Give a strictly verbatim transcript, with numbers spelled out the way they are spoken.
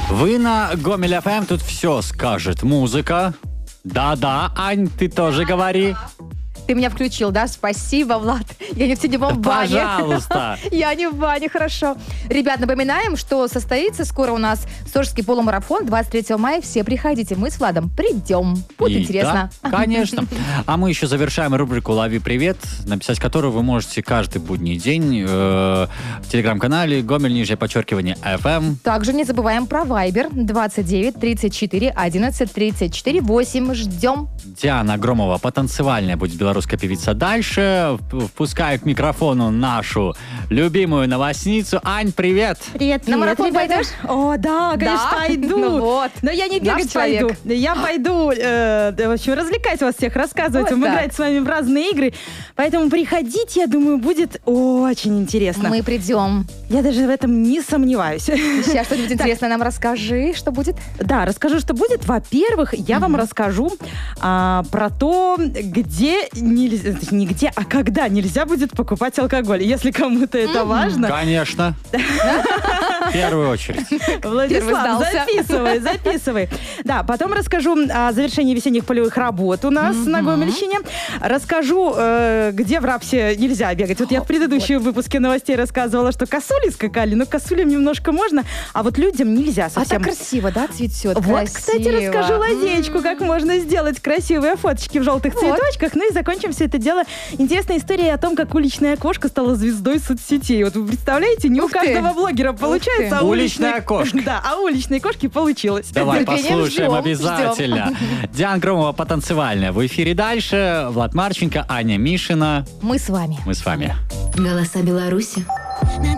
Вы на Гомель эф эм, тут все скажет музыка. Да-да, Ань, ты тоже говори. Ты меня включил, да? Спасибо, Влад. Я не в седьмом бане. Пожалуйста. Я не в бане, хорошо. Ребят, напоминаем, что состоится скоро у нас Сочинский полумарафон двадцать третьего мая. Все приходите, мы с Владом придем. Будет И интересно. Да, конечно. А мы еще завершаем рубрику «Лови привет», написать которую вы можете каждый будний день э, в телеграм-канале Гомель, нижнее подчеркивание, эф эм. Также не забываем про Viber двадцать девять тридцать четыре одиннадцать тридцать четыре восемь. Ждем. Диана Громова, потанцевальная, будет белорусская певица дальше. Впускаю к микрофону нашу любимую новостницу. Ань, привет! Привет, На марафон ребята. пойдешь? О, да, конечно, Да? пойду. Ну вот. Но я не Наш бегать человек. пойду. Я пойду, э, в общем, развлекать вас всех, рассказывать Вот вам, так. играть с вами в разные игры. Поэтому приходите, я думаю, будет очень интересно. Мы придем. Я даже в этом не сомневаюсь. Сейчас что-нибудь интересное нам расскажи, что будет. Да, расскажу, что будет. Во-первых, я вам расскажу а, про то, где нельзя, не где, а когда нельзя будет покупать алкоголь. Если кому-то это важно. Конечно. В первую очередь. Владислав, сдался. записывай, записывай. Да, потом расскажу о завершении весенних полевых работ у нас на Гомельщине. Расскажу, э, где в рапсе нельзя бегать. Вот я в предыдущем выпуске новостей рассказывала, что косули скакали, но косулям немножко можно, а вот людям нельзя А совсем. так красиво, да, цветет? Вот, Красиво. кстати, расскажу лазеечку, как можно сделать красивые фоточки в желтых Вот. цветочках. Ну и закончим все это дело интересной историей о том, как уличная кошка стала звездой соцсетей. Вот вы представляете, не Ух у ты. каждого блогера Ух получается, а ты. у Уличная уличной- кошка. Да, а у уличной кошки получилось. Давай Терпением послушаем ждем, обязательно. Диана Громова, потанцевальная. В эфире дальше. Влад Марченко, Аня Мишина. Мы с вами. Мы с вами. Голоса Беларуси.